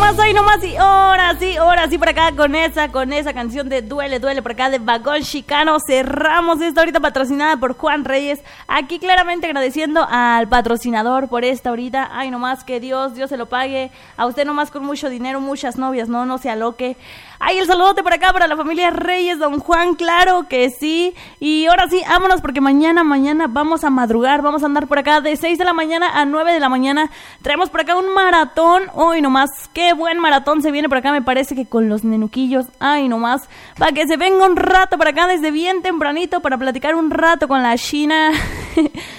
nomás, y ahora sí por acá con esa canción de Duele por acá de Vagón Chicano. Cerramos esta ahorita patrocinada por Juan Reyes. Aquí claramente agradeciendo al patrocinador por esta ahorita. Ay, nomás que Dios se lo pague. A usted nomás con mucho dinero, muchas novias, no se aloque. Ay, el saludote por acá para la familia Reyes, don Juan, claro que sí. Y ahora sí, vámonos porque mañana vamos a madrugar, vamos a andar por acá de 6 de la mañana a 9 de la mañana. Traemos por acá un maratón. Hoy nomás, qué buen maratón se viene por acá, me parece que con los nenuquillos. Ay, nomás, para que se venga un rato por acá desde bien tempranito para platicar un rato con la China.